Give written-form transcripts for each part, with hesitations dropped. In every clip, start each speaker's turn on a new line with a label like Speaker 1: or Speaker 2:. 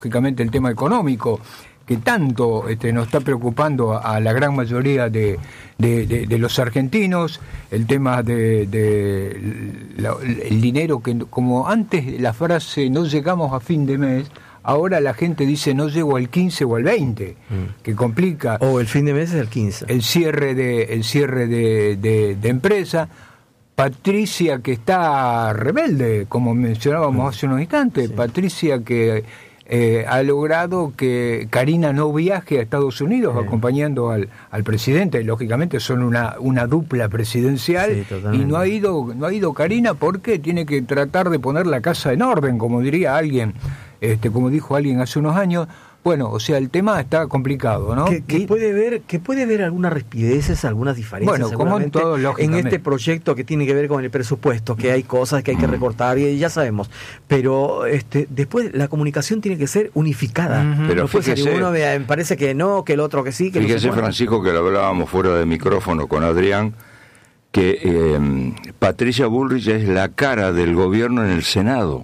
Speaker 1: lógicamente el tema económico, que tanto nos está preocupando a la gran mayoría de los argentinos, el tema el dinero, que como antes la frase no llegamos a fin de mes, ahora la gente dice no llego al 15 o al 20, que complica.
Speaker 2: O el fin de mes es el 15.
Speaker 1: El cierre de empresa. Patricia, que está rebelde, como mencionábamos hace unos instantes, sí. Patricia, que ha logrado que Karina no viaje a Estados Unidos acompañando al presidente. Lógicamente son una dupla presidencial, sí, y no ha ido Karina porque tiene que tratar de poner la casa en orden, como diría alguien, como dijo alguien hace unos años. Bueno, o sea, el tema está complicado, ¿no?
Speaker 2: Que puede haber algunas rispideces, algunas diferencias,
Speaker 1: bueno, como en todo,
Speaker 2: en este proyecto que tiene que ver con el presupuesto, que hay cosas que hay que recortar y ya sabemos, pero después la comunicación tiene que ser unificada.
Speaker 3: Pero
Speaker 2: no puede ser que uno vea, me parece que no, que el otro que sí, que
Speaker 3: fíjese, no sé, Francisco, que lo hablábamos fuera de micrófono con Adrián, que Patricia Bullrich es la cara del gobierno en el Senado.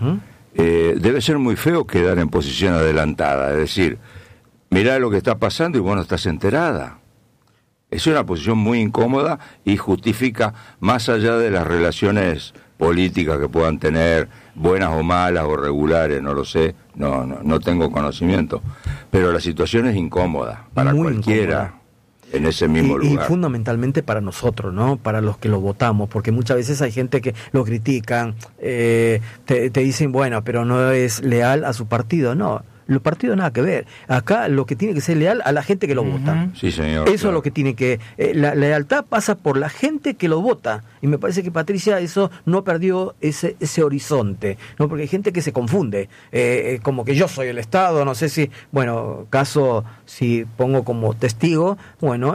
Speaker 3: Debe ser muy feo quedar en posición adelantada, es decir, mirá lo que está pasando y vos no estás enterada. Es una posición muy incómoda y justifica, más allá de las relaciones políticas que puedan tener, buenas o malas o regulares, no lo sé, no tengo conocimiento, pero la situación es incómoda para muy cualquiera. Incómoda. En ese mismo lugar.
Speaker 2: Y fundamentalmente para nosotros, ¿no? Para los que lo votamos, porque muchas veces hay gente que lo critican, te dicen, bueno, pero no es leal a su partido. No, los partidos nada que ver. Acá lo que tiene que ser leal a la gente que lo vota.
Speaker 3: Sí, señor.
Speaker 2: Eso claro. Es lo que tiene que... la lealtad pasa por la gente que lo vota. Y me parece que Patricia eso no perdió ese horizonte, ¿no? Porque hay gente que se confunde. Como que yo soy el Estado, no sé si... Bueno, caso, si pongo como testigo, bueno,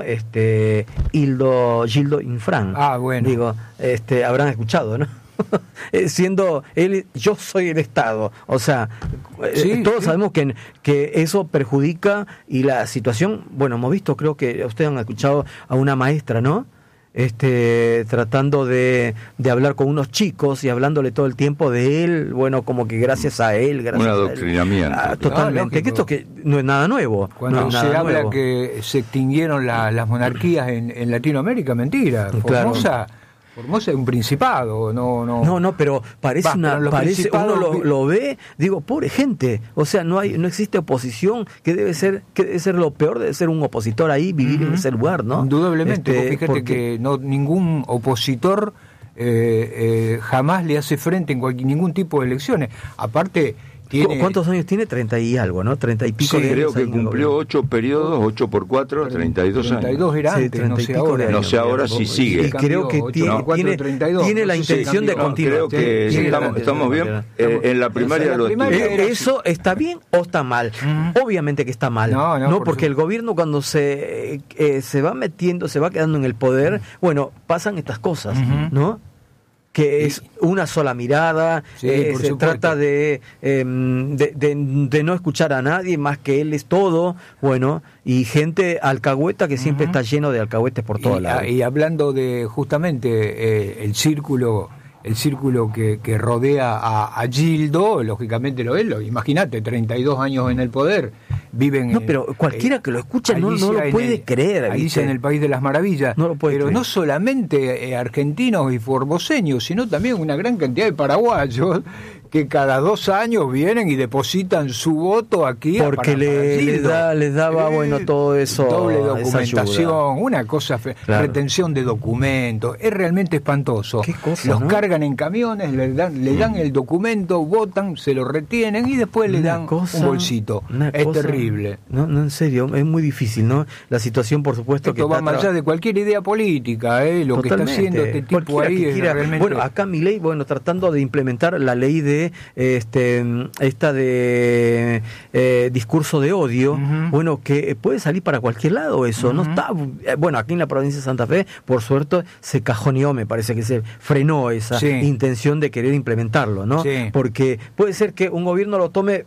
Speaker 2: Gildo Infran.
Speaker 1: Ah, bueno.
Speaker 2: Digo, habrán escuchado, ¿no? Siendo él, yo soy el Estado, o sea, sí, todos sabemos que eso perjudica, y la situación, bueno, hemos visto, creo que ustedes han escuchado a una maestra, ¿no? Tratando de hablar con unos chicos y hablándole todo el tiempo de él, bueno, como que gracias a él,
Speaker 3: un adoctrinamiento.
Speaker 2: Totalmente, que esto que no es nada nuevo.
Speaker 1: Cuando se habla nuevo. Que se extinguieron las monarquías en Latinoamérica, mentira.
Speaker 2: Claro.
Speaker 1: Formosa es un principado, no,
Speaker 2: pero parece uno lo ve, digo, pobre gente, o sea, no existe oposición, que debe ser lo peor, debe ser un opositor ahí, vivir en ese lugar, ¿no?
Speaker 1: Indudablemente, fíjate que ningún opositor jamás le hace frente en ningún tipo de elecciones, aparte...
Speaker 2: ¿Cuántos años tiene? 30 y algo, ¿no? 30 y pico.
Speaker 3: Sí, creo que cumplió 8 periodos, 8 por 4, 32 años.
Speaker 1: 32 era antes, sí, no sé ahora.
Speaker 3: No sé ahora si sigue.
Speaker 2: Y creo que tiene la intención de continuar.
Speaker 3: Creo que estamos bien. En la primaria lo estuvo.
Speaker 2: ¿Eso está bien o está mal? Obviamente que está mal. No, porque el gobierno cuando se va metiendo, se va quedando en el poder, bueno, pasan estas cosas, ¿no? Que es una sola mirada, se trata de no escuchar a nadie más que él es todo, bueno, y gente alcahueta que siempre está lleno de alcahuetes por todos lados.
Speaker 1: Y hablando de justamente el círculo que rodea a Gildo, lógicamente lo es, imagínate, 32 años en el poder, viven...
Speaker 2: No, pero cualquiera que lo escucha no lo puede creer.
Speaker 1: Alicia en el País de las Maravillas,
Speaker 2: no lo puede
Speaker 1: pero
Speaker 2: creer.
Speaker 1: No solamente argentinos y formoseños, sino también una gran cantidad de paraguayos que cada 2 años vienen y depositan su voto aquí
Speaker 2: porque les daba bueno todo eso,
Speaker 1: doble documentación, una cosa retención de documentos, es realmente espantoso.
Speaker 2: ¿Qué cosa,
Speaker 1: los
Speaker 2: no?
Speaker 1: cargan en camiones, le dan el documento, votan, se lo retienen y después le dan un bolsito. Es terrible.
Speaker 2: No, en serio, es muy difícil, ¿no? La situación, por supuesto,
Speaker 1: esto que va más allá de cualquier idea política, lo que está haciendo este tipo ahí es realmente...
Speaker 2: Bueno, acá Milei, tratando de implementar la ley de esta de discurso de odio, bueno, que puede salir para cualquier lado eso, no está, bueno, aquí en la provincia de Santa Fe, por suerte, se cajoneó, me parece que se frenó esa intención de querer implementarlo, ¿no?
Speaker 1: Sí.
Speaker 2: Porque puede ser que un gobierno lo tome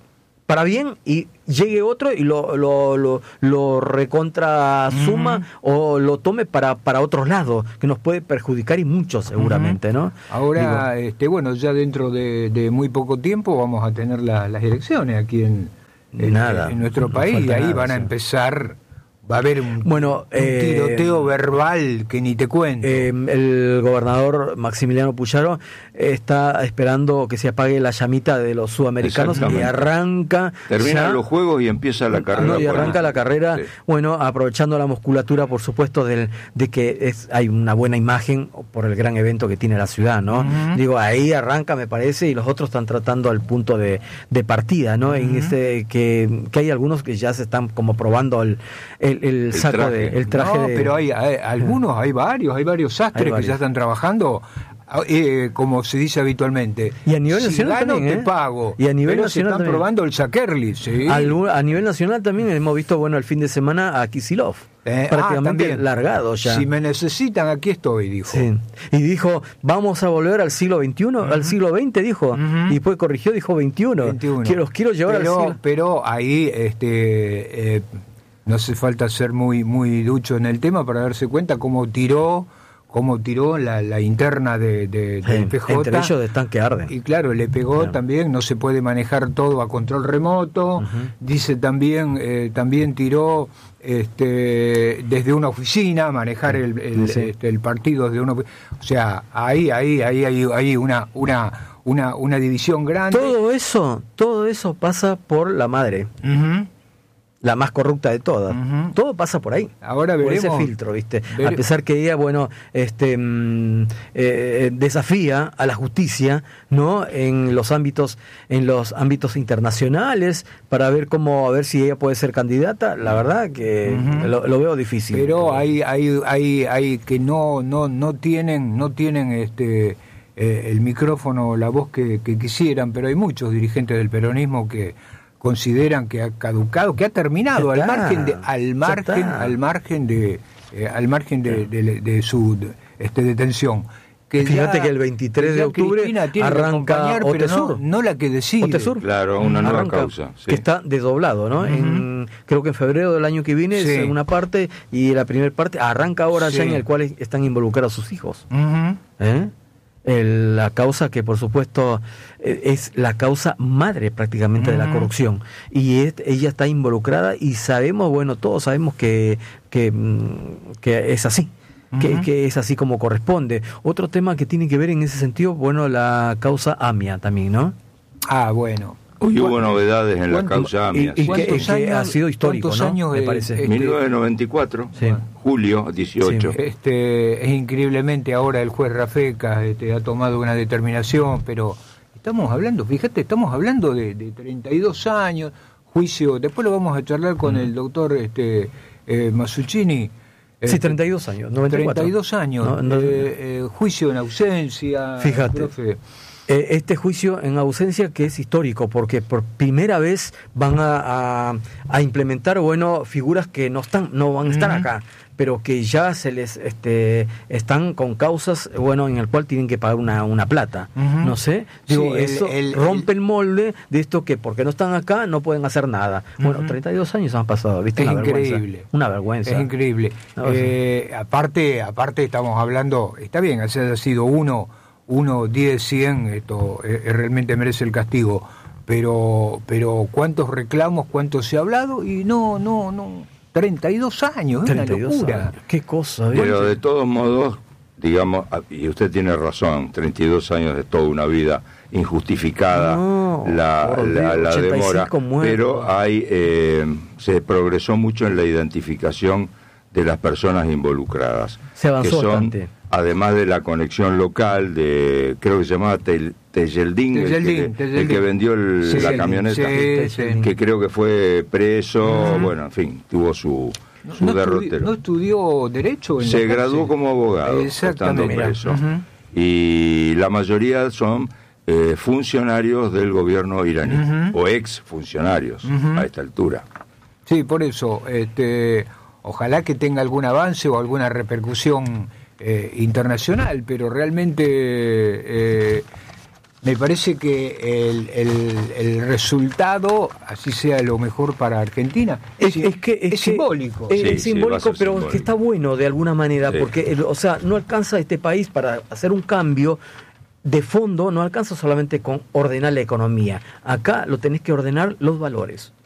Speaker 2: para bien y llegue otro y lo recontra suma o lo tome para otros lados, que nos puede perjudicar y mucho seguramente, ¿no?
Speaker 1: Ahora, bueno, ya dentro de muy poco tiempo vamos a tener las elecciones aquí en nuestro país, y ahí van a empezar... Va a haber un tiroteo verbal que ni te cuento.
Speaker 2: El gobernador Maximiliano Puyaro está esperando que se apague la llamita de los sudamericanos y arranca.
Speaker 3: Terminan los juegos y empieza la carrera.
Speaker 2: Y arranca la carrera, bueno, aprovechando la musculatura, por supuesto, de que hay una buena imagen por el gran evento que tiene la ciudad, ¿no? Uh-huh. Digo, ahí arranca, me parece, y los otros están tratando al punto de partida, ¿no? Uh-huh. En que hay algunos que ya se están como probando el saco traje. El traje
Speaker 1: no, pero hay algunos, hay varios sastres que ya están trabajando, como se dice habitualmente.
Speaker 2: Y a nivel nacional
Speaker 1: gano,
Speaker 2: también,
Speaker 1: te pago.
Speaker 2: Y a nivel
Speaker 1: pero
Speaker 2: nacional
Speaker 1: se están
Speaker 2: también.
Speaker 1: Probando el Sakerli, ¿sí?
Speaker 2: A nivel nacional también hemos visto, bueno, el fin de semana a Kisilov. Prácticamente largado ya.
Speaker 1: Si me necesitan, aquí estoy, dijo.
Speaker 2: Sí. Y dijo, vamos a volver al siglo XXI, uh-huh. al siglo XX, dijo. Uh-huh. Y después corrigió, dijo XXI. Los quiero llevar al siglo.
Speaker 1: Pero ahí, no hace falta ser muy ducho en el tema para darse cuenta cómo tiró la interna del PJ.
Speaker 2: Entre ellos están que arden.
Speaker 1: Y claro, le pegó también, no se puede manejar todo a control remoto. Uh-huh. Dice también tiró desde una oficina, manejar el partido desde una oficina. O sea, ahí hay una división grande.
Speaker 2: Todo eso pasa por la madre. Uh-huh. La más corrupta de todas. Uh-huh. Todo pasa por ahí.
Speaker 1: Ahora veremos.
Speaker 2: Por ese filtro, ¿viste? A pesar que ella, bueno, desafía a la justicia, ¿no? En los ámbitos internacionales, para ver si ella puede ser candidata. La verdad que uh-huh. lo veo difícil.
Speaker 1: Pero hay que no tienen el micrófono, la voz que quisieran, pero hay muchos dirigentes del peronismo que consideran que ha caducado, que ha terminado, al margen de su detención.
Speaker 2: Fíjate que el 23 de octubre arranca
Speaker 1: Otesur, no la que decide.
Speaker 2: Otesur.
Speaker 3: Claro, una nueva causa. Sí.
Speaker 2: Que está desdoblado, ¿no? Uh-huh. Creo que en febrero del año que viene es una parte, y la primera parte arranca ahora ya en el cual están involucrados sus hijos. Uh-huh. La causa que por supuesto es la causa madre prácticamente de la corrupción, y ella está involucrada, y sabemos, bueno, todos sabemos que es así, que es así como corresponde. Otro tema que tiene que ver en ese sentido, bueno, la causa AMIA también, ¿no?
Speaker 1: Bueno.
Speaker 3: Hoy hubo novedades en la causa AMIA.
Speaker 2: Y que ha sido histórico, ¿no?
Speaker 1: Años,
Speaker 2: me parece.
Speaker 3: 1994, julio 18.
Speaker 1: Sí, es increíblemente ahora el juez Rafecas ha tomado una determinación, pero estamos hablando de 32 años, juicio, después lo vamos a charlar con el doctor Masuccini.
Speaker 2: Sí, 32 años, 94.
Speaker 1: 32 años, juicio en ausencia.
Speaker 2: Fíjate.
Speaker 1: Profe.
Speaker 2: Este juicio en ausencia que es histórico, porque por primera vez van a implementar, bueno, figuras que no van a estar acá, pero que ya se les están con causas, bueno, en el cual tienen que pagar una plata. No sé, digo, eso rompe el molde de esto, que porque no están acá no pueden hacer nada. Bueno, 32 años han pasado, ¿viste?
Speaker 1: Es increíble.
Speaker 2: Una vergüenza.
Speaker 1: Es increíble. Aparte estamos hablando, está bien, haya sido 1, 10, 100, esto realmente merece el castigo, pero ¿cuántos reclamos, cuánto se ha hablado? Y no, 32 años, es una locura.
Speaker 2: Años. Qué cosa.
Speaker 3: Pero de todos modos, digamos, y usted tiene razón, 32 años de toda una vida injustificada, la demora, pero se progresó mucho en la identificación de las personas involucradas,
Speaker 2: se avanzó
Speaker 3: que son
Speaker 2: bastante.
Speaker 3: Además de la conexión local creo que se llamaba Tejeldín, el que vendió la camioneta, que creo que fue preso, bueno, en fin, tuvo su derrotero.
Speaker 1: ¿No estudió Derecho?
Speaker 3: Se graduó como abogado, estando preso. Y la mayoría son funcionarios del gobierno iraní, o ex funcionarios a esta altura.
Speaker 1: Sí, por eso, ojalá que tenga algún avance o alguna repercusión internacional, pero realmente me parece que el resultado, así sea lo mejor para Argentina, es simbólico.
Speaker 2: Es simbólico, pero es que está bueno de alguna manera, porque, o sea, no alcanza este país para hacer un cambio de fondo, no alcanza solamente con ordenar la economía. Acá lo tenés que ordenar los valores.